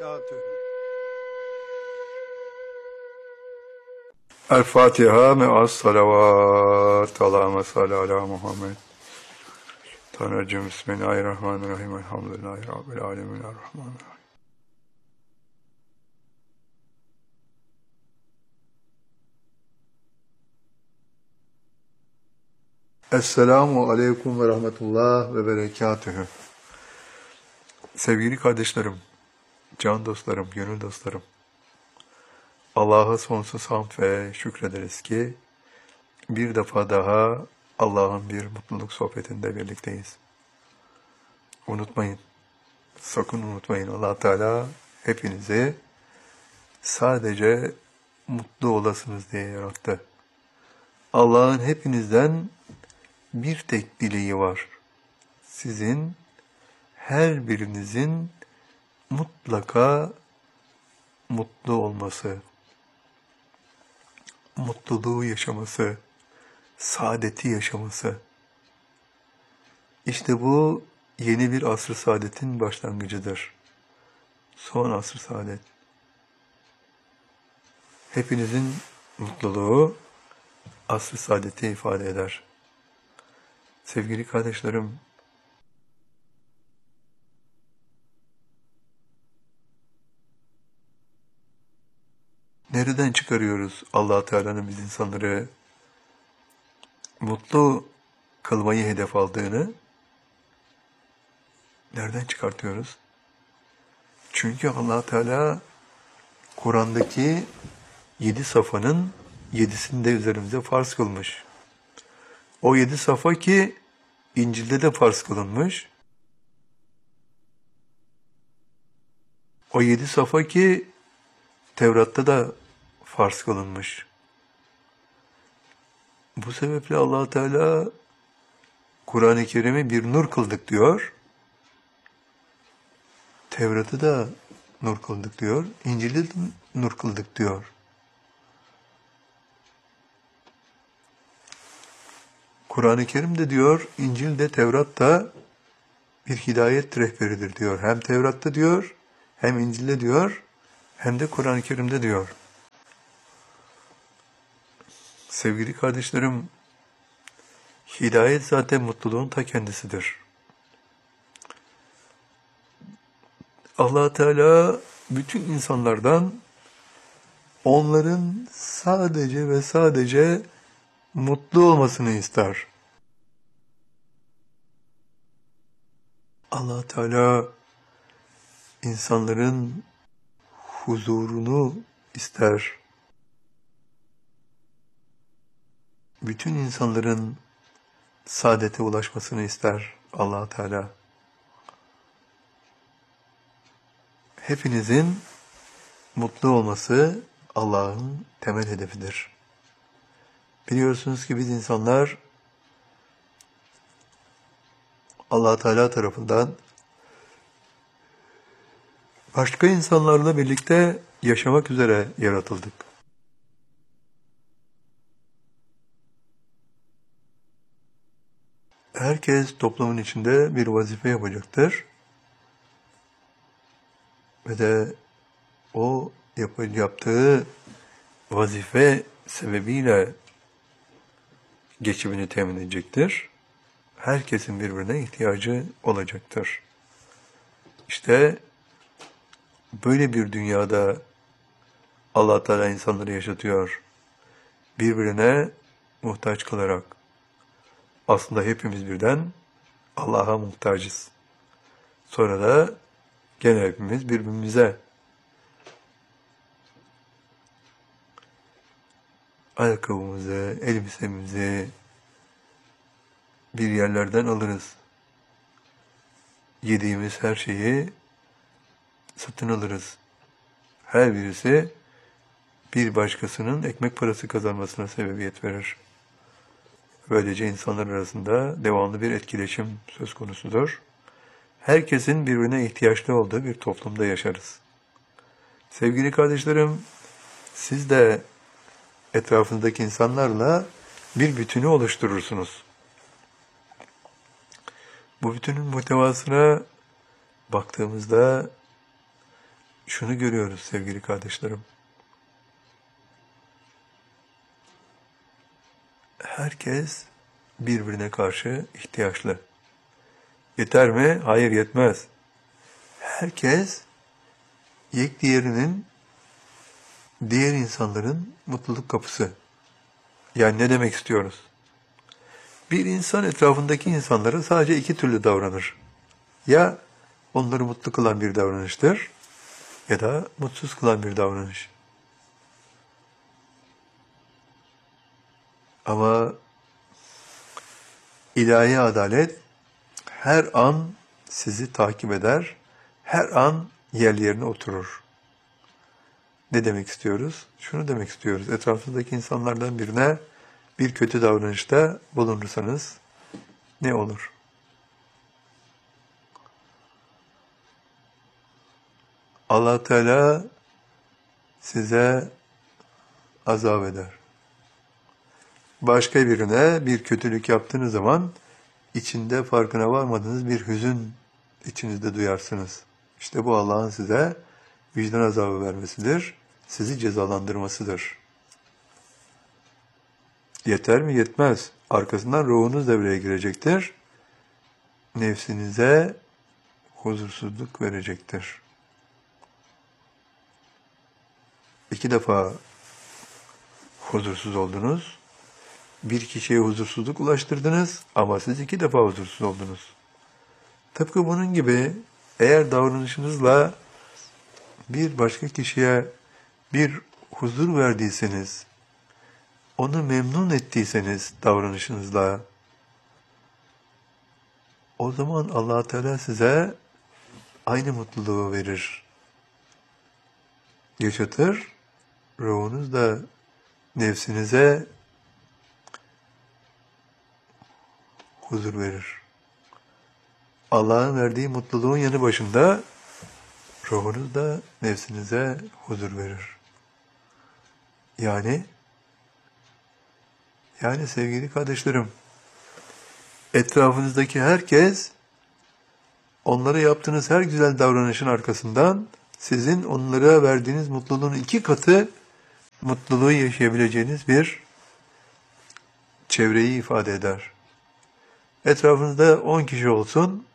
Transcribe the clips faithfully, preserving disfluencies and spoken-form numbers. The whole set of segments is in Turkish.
berekatühü. El-Fatiha me'as salavat. Allahümme salli ala Muhammed. Tanrıcığım Bismillahirrahmanirrahim. Elhamdülillahi Rabbil alemin. Errahmanirrahim. Esselamu aleyküm ve rahmetullah ve berekatühü. Sevgili kardeşlerim, can dostlarım, gönül dostlarım, Allah'a sonsuz hamd ve şükrederiz ki bir defa daha Allah'ın bir mutluluk sohbetinde birlikteyiz. Unutmayın, sakın unutmayın, Allah Teala hepinizi sadece mutlu olasınız diye yarattı. Allah'ın hepinizden bir tek dileği var. Sizin her birinizin mutlaka mutlu olması, mutluluğu yaşaması, saadeti yaşaması. İşte bu yeni bir asr-ı saadetin başlangıcıdır. Son asr-ı saadet. Hepinizin mutluluğu asr-ı saadeti ifade eder. Sevgili kardeşlerim, nereden çıkarıyoruz Allah Teala'nın biz insanları mutlu kılmayı hedef aldığını? Nereden çıkartıyoruz? Çünkü Allah Teala Kur'an'daki yedi safanın yedisini de üzerimize farz kılmış. O yedi safa ki İncil'de de farz kılınmış. O yedi safa ki Tevrat'ta da farz kılınmış. Bu sebeple Allah Teala Kur'an-ı Kerim'i bir nur kıldık diyor. Tevrat'ı da nur kıldık diyor. İncil'i de nur kıldık diyor. Kur'an-ı Kerim de diyor, İncil de Tevrat da bir hidayet rehberidir diyor. Hem Tevrat'ta diyor, hem İncil'de diyor, hem de Kur'an-ı Kerim'de diyor. Sevgili kardeşlerim, hidayet zaten mutluluğun ta kendisidir. Allah Teala bütün insanlardan onların sadece ve sadece mutlu olmasını ister. Allah Teala insanların huzurunu ister. Bütün insanların saadete ulaşmasını ister Allah Teala. Hepinizin mutlu olması Allah'ın temel hedefidir. Biliyorsunuz ki biz insanlar Allah Teala tarafından başka insanlarla birlikte yaşamak üzere yaratıldık. Herkes toplumun içinde bir vazife yapacaktır. Ve de o yap- yaptığı vazife sebebiyle geçimini temin edecektir. Herkesin birbirine ihtiyacı olacaktır. İşte böyle bir dünyada Allah Teala insanları yaşatıyor. Birbirine muhtaç kılarak. Aslında hepimiz birden Allah'a muhtacız. Sonra da gene hepimiz birbirimize. Ayakkabımızı, elbisemizi bir yerlerden alırız. Yediğimiz her şeyi satın alırız. Her birisi bir başkasının ekmek parası kazanmasına sebebiyet verir. Böylece insanlar arasında devamlı bir etkileşim söz konusudur. Herkesin birbirine ihtiyaçlı olduğu bir toplumda yaşarız. Sevgili kardeşlerim, siz de etrafınızdaki insanlarla bir bütünü oluşturursunuz. Bu bütünün muhtevasına baktığımızda şunu görüyoruz sevgili kardeşlerim. Herkes birbirine karşı ihtiyaçlı. Yeter mi? Hayır, yetmez. Herkes yek diğerinin, diğer insanların mutluluk kapısı. Yani ne demek istiyoruz? Bir insan etrafındaki insanlara sadece iki türlü davranır. Ya onları mutlu kılan bir davranıştır ya da mutsuz kılan bir davranış. Ama ilahi adalet her an sizi takip eder, her an yerli yerine oturur. Ne demek istiyoruz? Şunu demek istiyoruz. Etrafınızdaki insanlardan birine bir kötü davranışta bulunursanız ne olur? Allah Teala size azap eder. Başka birine bir kötülük yaptığınız zaman içinde farkına varmadığınız bir hüzün içinizde duyarsınız. İşte bu Allah'ın size vicdan azabı vermesidir, sizi cezalandırmasıdır. Yeter mi? Yetmez. Arkasından ruhunuz devreye girecektir. Nefsinize huzursuzluk verecektir. İki defa huzursuz oldunuz. Bir kişiye huzursuzluk ulaştırdınız ama siz iki defa huzursuz oldunuz. Tıpkı bunun gibi eğer davranışınızla bir başka kişiye bir huzur verdiyseniz, onu memnun ettiyseniz davranışınızla, o zaman Allah Teala size aynı mutluluğu verir, yaşatır, ruhunuz da nefsinize huzur verir. Allah'ın verdiği mutluluğun yanı başında ruhunuz da nefsinize huzur verir. Yani yani sevgili kardeşlerim, etrafınızdaki herkes onlara yaptığınız her güzel davranışın arkasından sizin onlara verdiğiniz mutluluğun iki katı mutluluğu yaşayabileceğiniz bir çevreyi ifade eder. Etrafınızda on kişi olsun,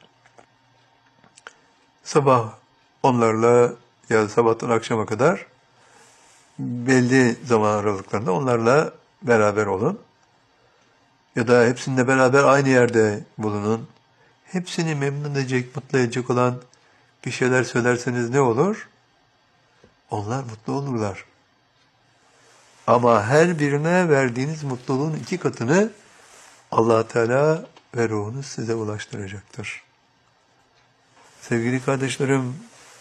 sabah onlarla ya sabahtan akşama kadar belli zaman aralıklarında onlarla beraber olun. Ya da hepsinde beraber aynı yerde bulunun. Hepsini memnun edecek, mutlu edecek olan bir şeyler söylerseniz ne olur? Onlar mutlu olurlar. Ama her birine verdiğiniz mutluluğun iki katını Allah Teala ve ruhunuz size ulaştıracaktır. Sevgili kardeşlerim,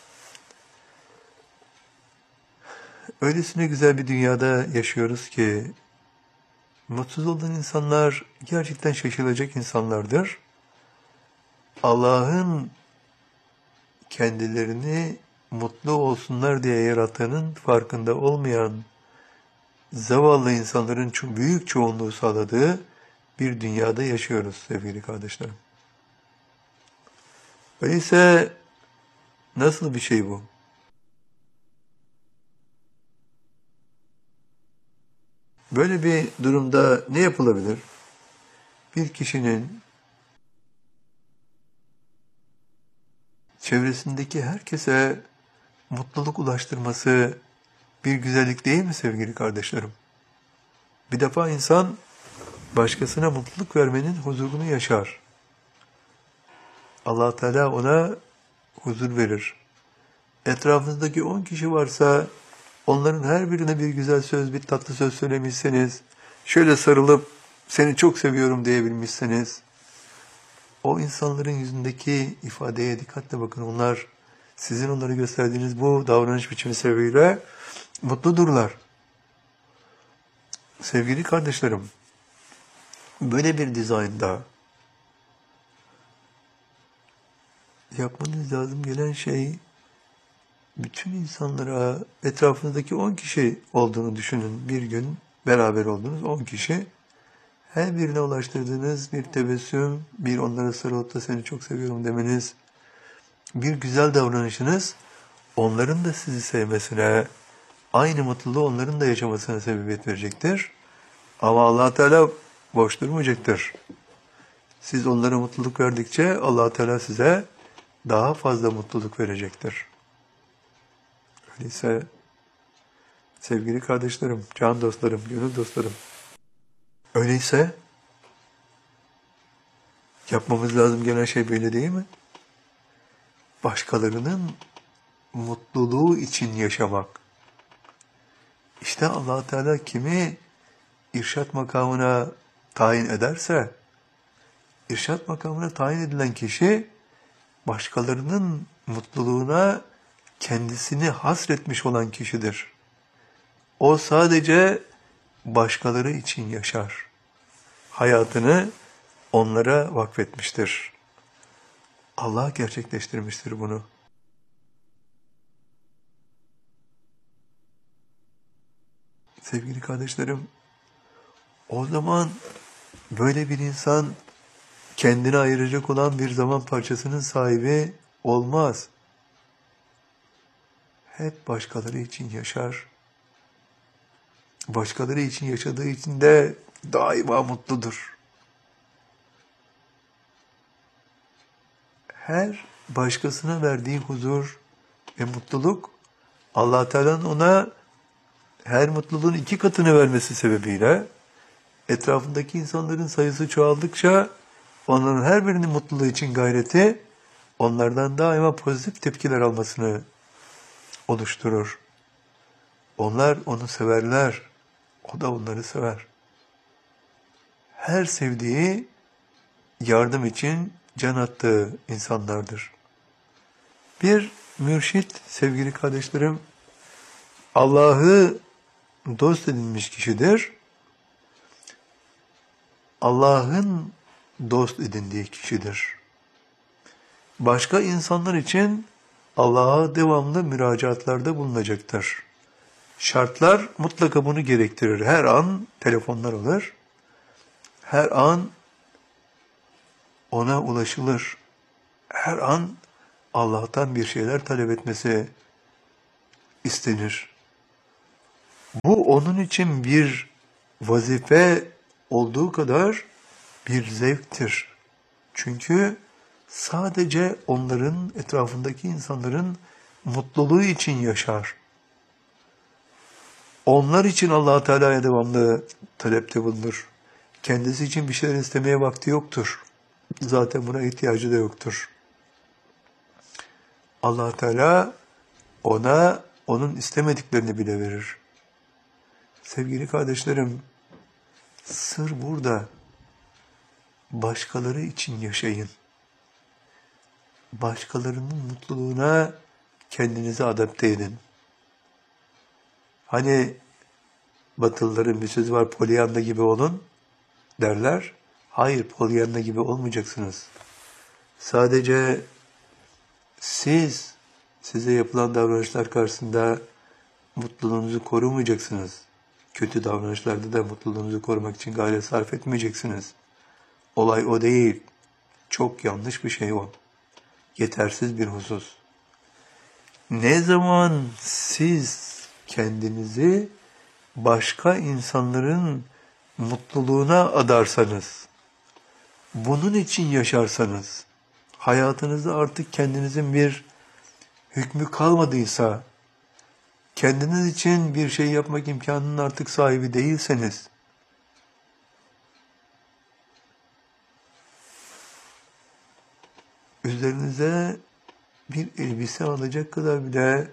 öylesine güzel bir dünyada yaşıyoruz ki mutsuz olan insanlar gerçekten şaşılacak insanlardır. Allah'ın kendilerini mutlu olsunlar diye yarattığının farkında olmayan zavallı insanların çok büyük çoğunluğu sağladığı bir dünyada yaşıyoruz sevgili kardeşlerim. Öyleyse nasıl bir şey bu? Böyle bir durumda ne yapılabilir? Bir kişinin çevresindeki herkese mutluluk ulaştırması bir güzellik değil mi sevgili kardeşlerim? Bir defa insan başkasına mutluluk vermenin huzurunu yaşar. Allah Teala ona huzur verir. Etrafınızdaki on kişi varsa onların her birine bir güzel söz, bir tatlı söz söylemişseniz, şöyle sarılıp seni çok seviyorum diyebilmişseniz, o insanların yüzündeki ifadeye dikkatle bakın. Onlar sizin onları gösterdiğiniz bu davranış biçimi sebebiyle mutludurlar. Sevgili kardeşlerim, böyle bir dizaynda yapmanız lazım gelen şey, bütün insanlara, etrafınızdaki on kişi olduğunu düşünün. Bir gün beraber olduğunuz on kişi. Her birine ulaştırdığınız bir tebessüm, bir onlara sarılıp da seni çok seviyorum demeniz, bir güzel davranışınız, onların da sizi sevmesine, aynı mutluluğu onların da yaşamasına sebebiyet verecektir. Ama Allah Teala boş durmayacaktır. Siz onlara mutluluk verdikçe Allah Teala size daha fazla mutluluk verecektir. Öyleyse sevgili kardeşlerim, can dostlarım, gönül dostlarım, öyleyse yapmamız lazım gelen şey böyle değil mi? Başkalarının mutluluğu için yaşamak. İşte Allah Teala kimi irşat makamına tayin ederse, irşat makamına tayin edilen kişi başkalarının mutluluğuna kendisini hasretmiş olan kişidir. O sadece başkaları için yaşar. Hayatını onlara vakfetmiştir. Allah gerçekleştirmiştir bunu. Sevgili kardeşlerim, o zaman böyle bir insan kendine ayıracak olan bir zaman parçasının sahibi olmaz. Hep başkaları için yaşar. Başkaları için yaşadığı için de daima mutludur. Her başkasına verdiği huzur ve mutluluk, Allah Teala'nın ona her mutluluğun iki katını vermesi sebebiyle etrafındaki insanların sayısı çoğaldıkça onların her birinin mutluluğu için gayreti onlardan daima pozitif tepkiler almasını oluşturur. Onlar onu severler, o da onları sever. Her sevdiği yardım için can attığı insanlardır. Bir mürşit, sevgili kardeşlerim, Allah'ı dost edinmiş kişidir. Allah'ın dost edindiği kişidir. Başka insanlar için Allah'a devamlı müracaatlarda bulunacaktır. Şartlar mutlaka bunu gerektirir. Her an telefonlar alır. Her an ona ulaşılır. Her an Allah'tan bir şeyler talep etmesi istenir. Bu onun için bir vazife olduğu kadar bir zevktir. Çünkü sadece onların, etrafındaki insanların mutluluğu için yaşar. Onlar için Allah Teala'ya devamlı talepte bulunur. Kendisi için bir şeyler istemeye vakti yoktur. Zaten buna ihtiyacı da yoktur. Allah Teala ona onun istemediklerini bile verir. Sevgili kardeşlerim, sır burada. Başkaları için yaşayın. Başkalarının mutluluğuna kendinizi adapte edin. Hani Batılıların bir sözü var, Pollyanna gibi olun derler. Hayır, Pollyanna gibi olmayacaksınız. Sadece siz, size yapılan davranışlar karşısında mutluluğunuzu korumayacaksınız. Kötü davranışlarda da mutluluğunuzu korumak için gayret sarf etmeyeceksiniz. Olay o değil. Çok yanlış bir şey o. Yetersiz bir husus. Ne zaman siz kendinizi başka insanların mutluluğuna adarsanız, bunun için yaşarsanız, hayatınızda artık kendinizin bir hükmü kalmadıysa, kendiniz için bir şey yapmak imkanının artık sahibi değilseniz, üzerinize bir elbise alacak kadar bile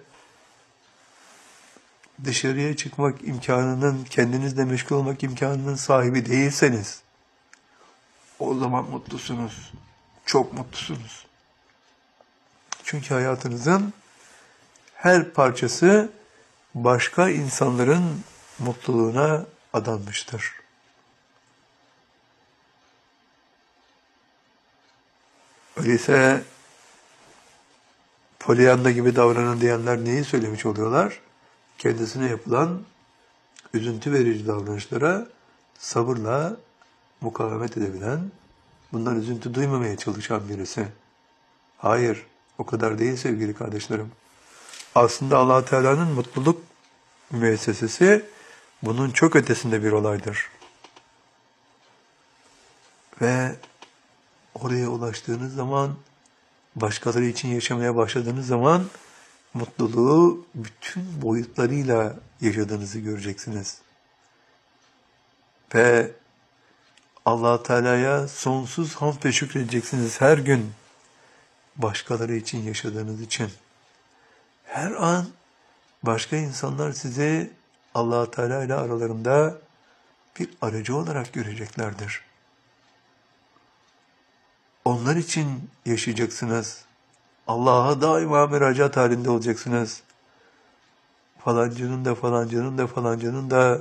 dışarıya çıkmak imkanının, kendinizle meşgul olmak imkanının sahibi değilseniz, o zaman mutlusunuz. Çok mutlusunuz. Çünkü hayatınızın her parçası başka insanların mutluluğuna adanmıştır. Öyleyse Pollyanna gibi davranın diyenler neyi söylemiş oluyorlar? Kendisine yapılan üzüntü verici davranışlara sabırla mukavemet edebilen, bundan üzüntü duymamaya çalışan birisi. Hayır, o kadar değil sevgili kardeşlerim. Aslında Allah Teala'nın mutluluk müessesesi bunun çok ötesinde bir olaydır. Ve oraya ulaştığınız zaman, başkaları için yaşamaya başladığınız zaman mutluluğu bütün boyutlarıyla yaşadığınızı göreceksiniz. Ve Allah Teala'ya sonsuz hamd ve şükredeceksiniz her gün. Başkaları için yaşadığınız için. Her an başka insanlar sizi Allah Teala ile aralarında bir aracı olarak göreceklerdir. Onlar için yaşayacaksınız. Allah'a daima müracaat halinde olacaksınız. Falancının da falancının da falancının da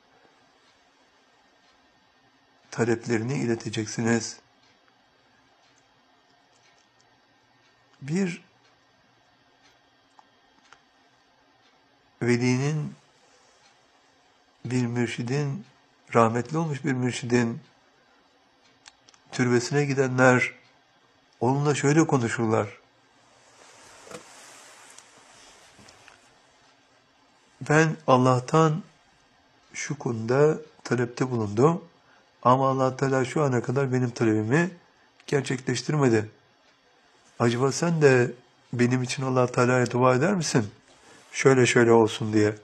taleplerini ileteceksiniz. Bir velinin, bir mürşidin, rahmetli olmuş bir mürşidin türbesine gidenler onunla şöyle konuşurlar. Ben Allah'tan şu konuda talepte bulundum ama Allah Teala şu ana kadar benim talebimi gerçekleştirmedi. Acaba sen de benim için Allah Teala'ya dua eder misin? Şöyle şöyle olsun diye.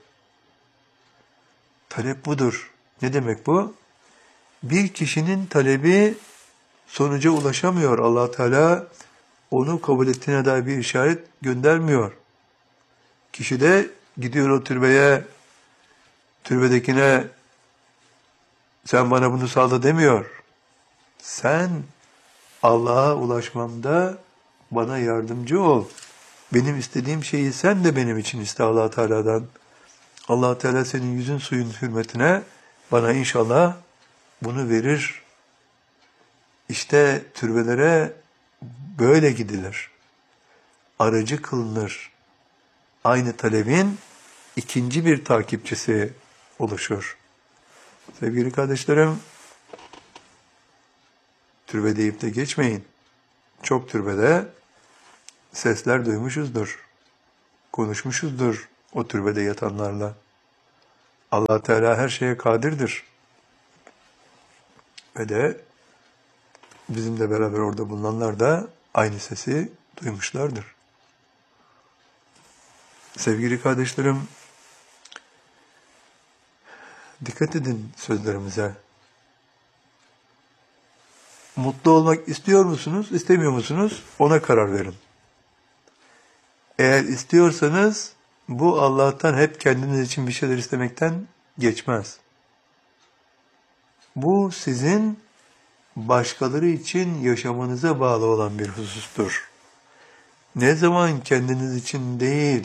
Talep budur. Ne demek bu? Bir kişinin talebi sonuca ulaşamıyor. Allah Teala onu kabul ettiğine dair bir işaret göndermiyor. Kişi de gidiyor o türbeye, türbedekine sen bana bunu sağla demiyor. Sen Allah'a ulaşmamda bana yardımcı ol. Benim istediğim şeyi sen de benim için iste Allah Teala'dan. Allah Teala senin yüzün suyun hürmetine bana inşallah bunu verir. İşte türbelere böyle gidilir. Aracı kılınır. Aynı talebin ikinci bir takipçisi oluşur. Sevgili kardeşlerim, türbe deyip de geçmeyin. Çok türbede sesler duymuşuzdur. Konuşmuşuzdur o türbede yatanlarla. Allah Teala her şeye kadirdir. Ve de bizimle beraber orada bulunanlar da aynı sesi duymuşlardır. Sevgili kardeşlerim, dikkat edin sözlerimize. Mutlu olmak istiyor musunuz, istemiyor musunuz? Ona karar verin. Eğer istiyorsanız bu Allah'tan hep kendiniz için bir şeyler istemekten geçmez. Bu sizin başkaları için yaşamanıza bağlı olan bir husustur. Ne zaman kendiniz için değil,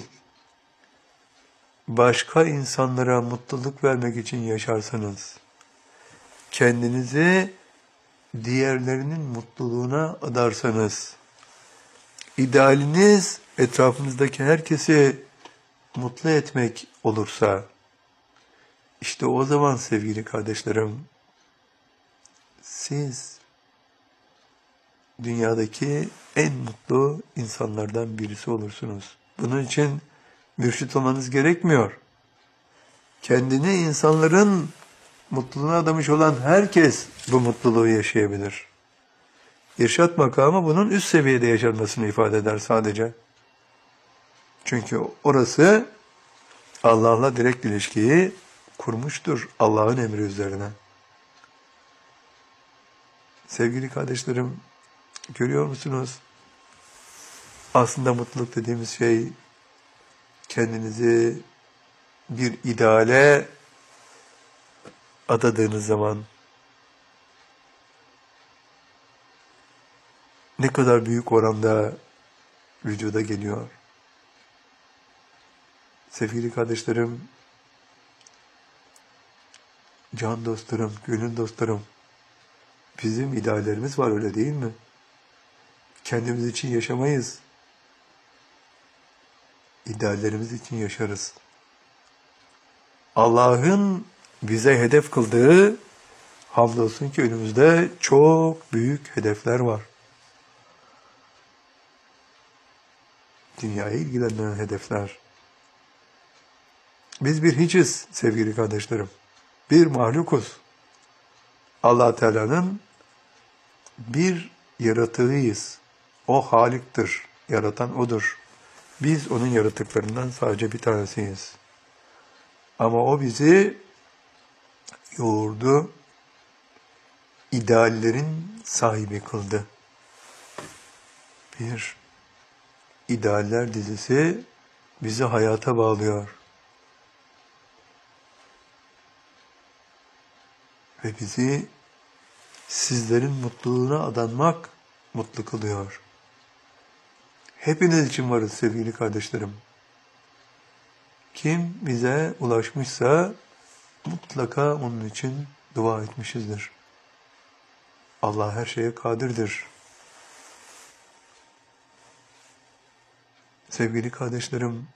başka insanlara mutluluk vermek için yaşarsanız, kendinizi diğerlerinin mutluluğuna adarsanız, idealiniz etrafınızdaki herkesi mutlu etmek olursa, işte o zaman sevgili kardeşlerim, siz dünyadaki en mutlu insanlardan birisi olursunuz. Bunun için mürşit olmanız gerekmiyor. Kendini insanların mutluluğuna adamış olan herkes bu mutluluğu yaşayabilir. İrşad makamı bunun üst seviyede yaşanmasını ifade eder sadece. Çünkü orası Allah'la direkt ilişkiyi kurmuştur Allah'ın emri üzerine. Sevgili kardeşlerim, görüyor musunuz? Aslında mutluluk dediğimiz şey kendinizi bir ideale adadığınız zaman ne kadar büyük oranda vücuda geliyor. Sevgili kardeşlerim, can dostlarım, gönül dostlarım, bizim ideallerimiz var, öyle değil mi? Kendimiz için yaşamayız. İdeallerimiz için yaşarız. Allah'ın bize hedef kıldığı, hamdolsun ki önümüzde çok büyük hedefler var. Dünyayı ilgilendiren hedefler. Biz bir hiçiz sevgili kardeşlerim. Bir mahlukuz. Allah Teala'nın bir yaratığıyız. O Halik'tir. Yaratan O'dur. Biz O'nun yaratıklarından sadece bir tanesiyiz. Ama O bizi yoğurdu, ideallerin sahibi kıldı. Bir idealler dizisi bizi hayata bağlıyor. Ve bizi sizlerin mutluluğuna adanmak mutlu kılıyor. Hepiniz için varız sevgili kardeşlerim. Kim bize ulaşmışsa mutlaka onun için dua etmişizdir. Allah her şeye kadirdir. Sevgili kardeşlerim,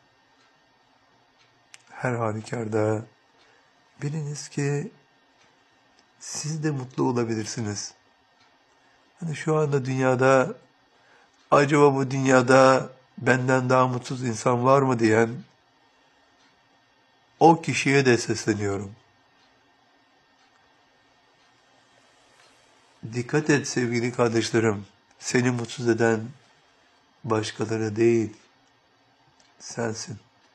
her halükarda biliniz ki siz de mutlu olabilirsiniz. Hani şu anda dünyada, acaba bu dünyada benden daha mutsuz insan var mı diyen o kişiye de sesleniyorum. Dikkat et sevgili kardeşlerim, seni mutsuz eden başkaları değil, sensin.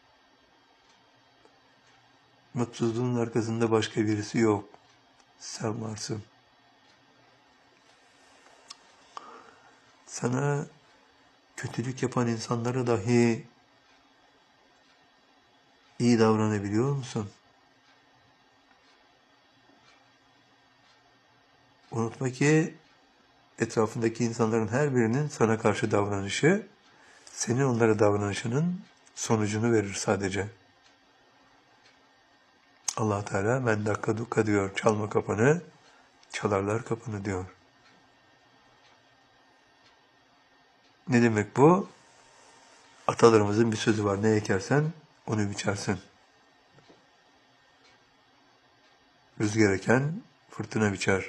Mutsuzluğun arkasında başka birisi yok. Sen varsın. Sana kötülük yapan insanlara dahi iyi davranabiliyor musun? Unutma ki etrafındaki insanların her birinin sana karşı davranışı, senin onlara davranışının sonucunu verir sadece. Allah Teala men dakka dukka diyor, çalma kapını, çalarlar kapını diyor. Ne demek bu? Atalarımızın bir sözü var, ne ekersen onu biçersin. Rüzgar eken fırtına biçer.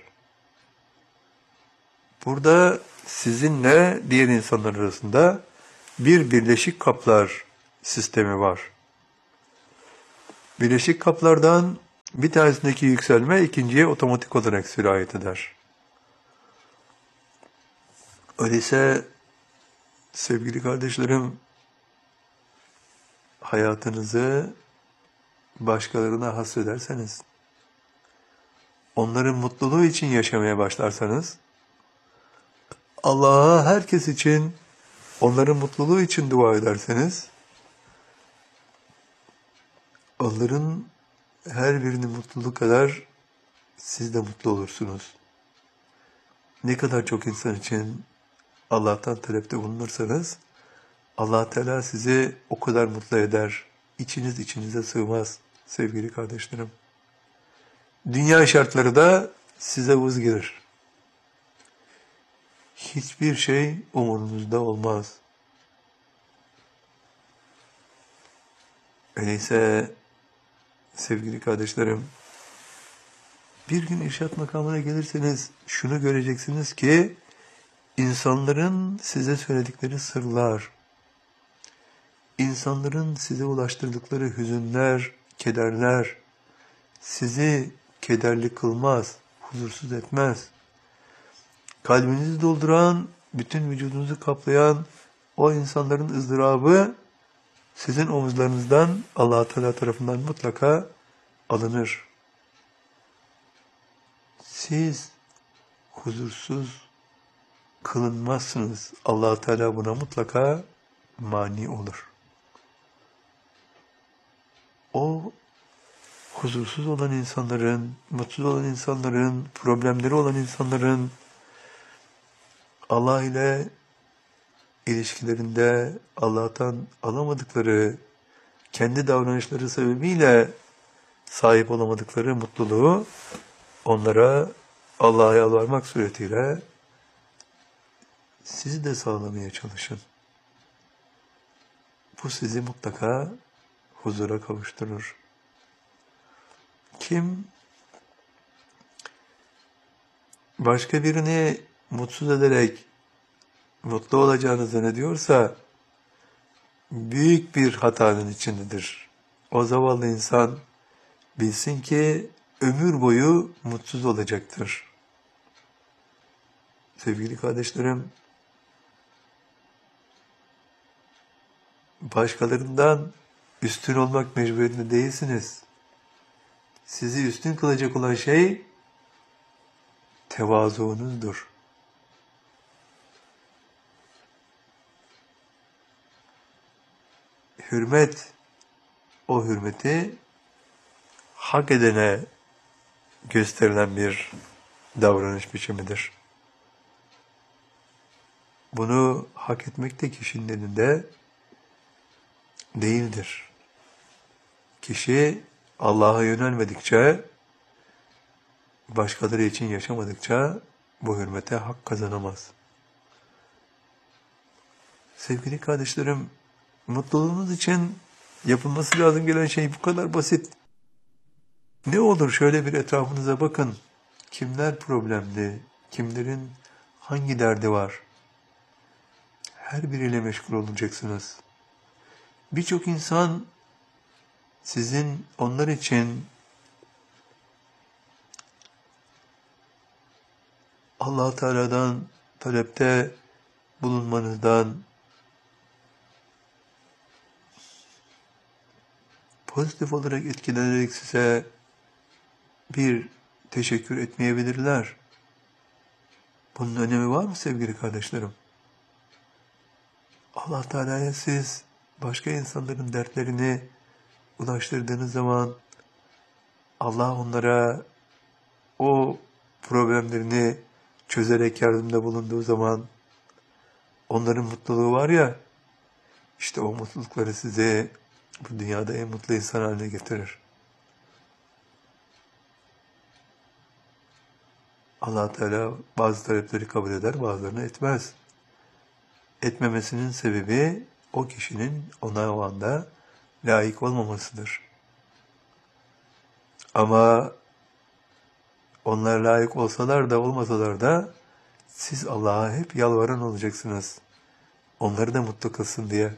Burada sizinle diğer insanlar arasında bir birleşik kaplar sistemi var. Birleşik kaplardan bir tanesindeki yükselme ikinciye otomatik olarak sirayet eder. Öyleyse sevgili kardeşlerim, hayatınızı başkalarına hasrederseniz, onların mutluluğu için yaşamaya başlarsanız, Allah'a herkes için, onların mutluluğu için dua ederseniz, onların her birinin mutluluğu kadar siz de mutlu olursunuz. Ne kadar çok insan için Allah'tan talepte bulunursanız, Allah Teala sizi o kadar mutlu eder. İçiniz içinize sığmaz sevgili kardeşlerim. Dünya şartları da size vız gelir. Hiçbir şey umurunuzda olmaz. Öyleyse sevgili kardeşlerim, bir gün irşat makamına gelirseniz şunu göreceksiniz ki insanların size söyledikleri sırlar, insanların size ulaştırdıkları hüzünler, kederler sizi kederli kılmaz, huzursuz etmez. Kalbinizi dolduran, bütün vücudunuzu kaplayan o insanların ızdırabı sizin omuzlarınızdan Allah-u Teala tarafından mutlaka alınır. Siz huzursuz kılınmazsınız. Allah-u Teala buna mutlaka mani olur. O huzursuz olan insanların, mutsuz olan insanların, problemleri olan insanların Allah ile ilişkilerinde Allah'tan alamadıkları, kendi davranışları sebebiyle sahip olamadıkları mutluluğu onlara Allah'a yalvarmak suretiyle sizi de sağlamaya çalışın. Bu sizi mutlaka huzura kavuşturur. Kim başka birini mutsuz ederek mutlu olacağını zannediyorsa büyük bir hatanın içindedir. o zavallı insan bilsin ki ömür boyu mutsuz olacaktır. Sevgili kardeşlerim, başkalarından üstün olmak mecburiyetinde değilsiniz. Sizi üstün kılacak olan şey tevazuunuzdur. Hürmet, o hürmeti hak edene gösterilen bir davranış biçimidir. Bunu hak etmek de kişinin elinde değildir. Kişi Allah'a yönelmedikçe, başkaları için yaşamadıkça bu hürmete hak kazanamaz. Sevgili kardeşlerim, mutluluğunuz için yapılması lazım gelen şey bu kadar basit. Ne olur şöyle bir etrafınıza bakın. Kimler problemli, kimlerin hangi derdi var? Her biriyle meşgul olacaksınız. Birçok insan sizin onlar için Allah Teala'dan talepte bulunmanızdan, pozitif olarak etkilenerek size bir teşekkür etmeyebilirler. Bunun önemi var mı sevgili kardeşlerim? Allah Teala'ya siz başka insanların dertlerini ulaştırdığınız zaman Allah onlara o problemlerini çözerek yardımda bulunduğu zaman onların mutluluğu var ya, işte o mutlulukları size bu dünyada en mutlu insan haline getirir. Allah Teala bazı talepleri kabul eder, bazılarını etmez. Etmemesinin sebebi o kişinin ona o anda layık olmamasıdır. Ama onlar layık olsalar da olmasalar da siz Allah'a hep yalvaran olacaksınız. Onları da mutlu kılsın diye.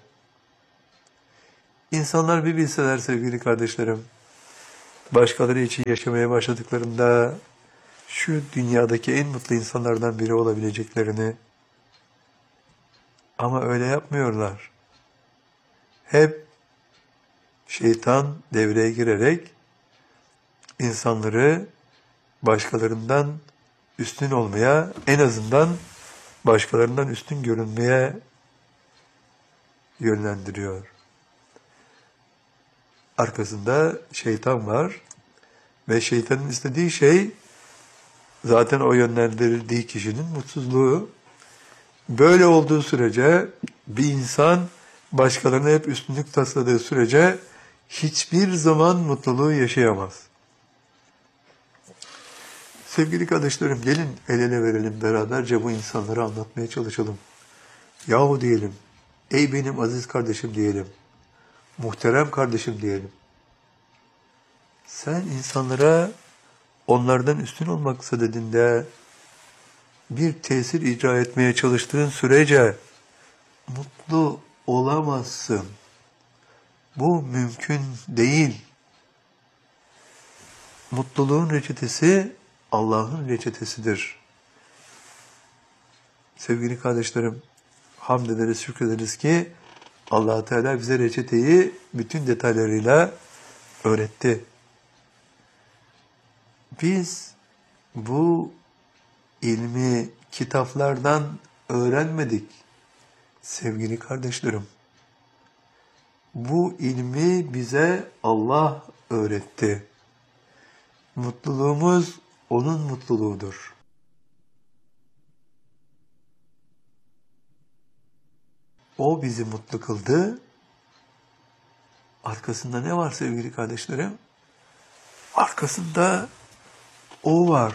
İnsanlar bir bilseler sevgili kardeşlerim, başkaları için yaşamaya başladıklarında şu dünyadaki en mutlu insanlardan biri olabileceklerini, ama öyle yapmıyorlar. Hep şeytan devreye girerek insanları başkalarından üstün olmaya, en azından başkalarından üstün görünmeye yönlendiriyor. Arkasında şeytan var ve şeytanın istediği şey zaten o yönlendirildiği kişinin mutsuzluğu. Böyle olduğu sürece bir insan başkalarına hep üstünlük tasladığı sürece hiçbir zaman mutluluğu yaşayamaz. Sevgili kardeşlerim, gelin el ele verelim, beraberce bu insanlara anlatmaya çalışalım. Yahu diyelim, ey benim aziz kardeşim diyelim, muhterem kardeşim diyelim. Sen insanlara onlardan üstün olmak sadedinde bir tesir icra etmeye çalıştığın sürece mutlu olamazsın. Bu mümkün değil. Mutluluğun reçetesi Allah'ın reçetesidir. Sevgili kardeşlerim, hamd ederiz, şükrederiz ki Allah Teala bize reçeteyi bütün detaylarıyla öğretti. Biz bu ilmi kitaplardan öğrenmedik sevgili kardeşlerim. Bu ilmi bize Allah öğretti. Mutluluğumuz onun mutluluğudur. O bizi mutlu kıldı. Arkasında ne var sevgili kardeşlerim? Arkasında o var.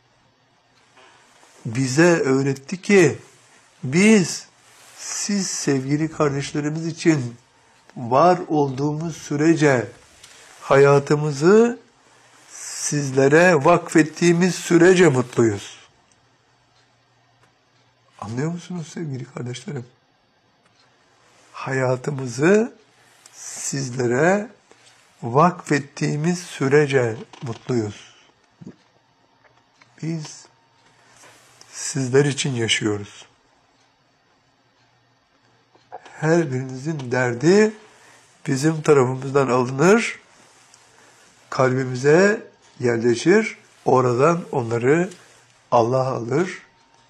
Bize öğretti ki biz, siz sevgili kardeşlerimiz için var olduğumuz sürece, hayatımızı sizlere vakfettiğimiz sürece mutluyuz. Anlıyor musunuz sevgili kardeşlerim? Hayatımızı sizlere vakfettiğimiz sürece mutluyuz. Biz sizler için yaşıyoruz. Her birinizin derdi bizim tarafımızdan alınır, kalbimize yerleşir, oradan onları Allah alır.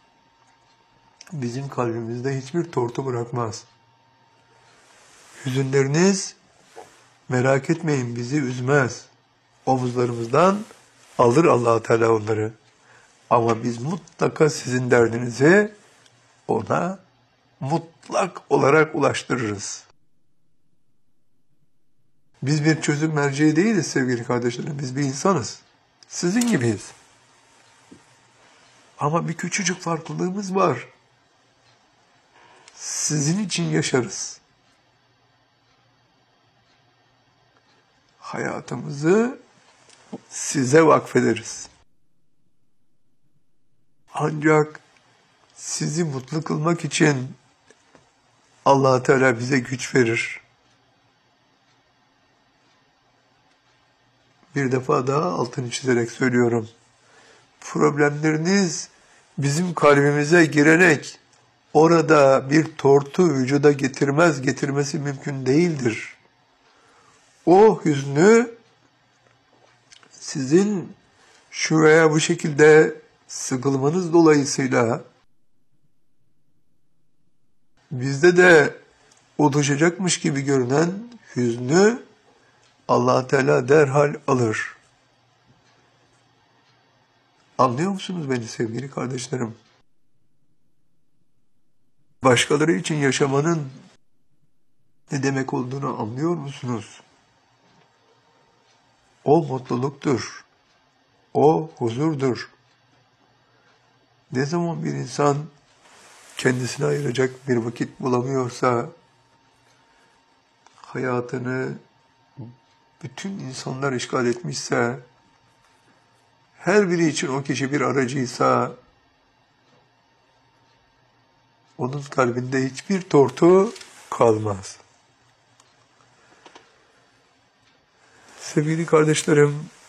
Bizim kalbimizde hiçbir tortu bırakmaz. Hüzünleriniz, merak etmeyin, bizi üzmez. Omuzlarımızdan alır Allah Teala onları. Ama biz mutlaka sizin derdinizi ona mutlak olarak ulaştırırız. Biz bir çözüm merceği değiliz sevgili kardeşlerim. Biz bir insanız. Sizin gibiyiz. Ama bir küçücük farklılığımız var. Sizin için yaşarız. Hayatımızı size vakfederiz. Ancak sizi mutlu kılmak için Allah Teala bize güç verir. Bir defa daha altını çizerek söylüyorum. Problemleriniz bizim kalbimize girerek orada bir tortu vücuda getirmez, getirmesi mümkün değildir. O hüznü sizin şu veya bu şekilde sıkılmanız dolayısıyla bizde de oluşacakmış gibi görünen hüznü Allah Teala derhal alır. Anlıyor musunuz beni sevgili kardeşlerim? Başkaları için yaşamanın ne demek olduğunu anlıyor musunuz? O mutluluktur. O huzurdur. Ne zaman bir insan kendisine ayıracak bir vakit bulamıyorsa, hayatını bütün insanlar işgal etmişse, her biri için o kişi bir aracıysa, onun kalbinde hiçbir tortu kalmaz. Sevgili kardeşlerim,